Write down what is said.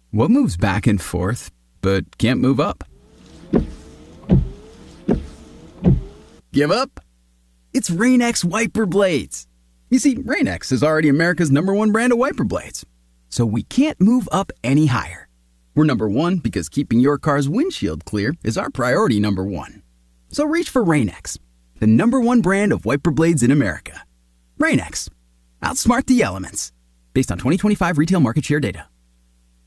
What moves back and forth, but can't move up? Give up? It's Rain-X wiper blades. You see, Rain-X is already America's #1 brand of wiper blades. So we can't move up any higher. We're #1 because keeping your car's windshield clear is our priority #1. So reach for Rain-X, the #1 brand of wiper blades in America. Rain-X. Outsmart the elements. Based on 2025 retail market share data.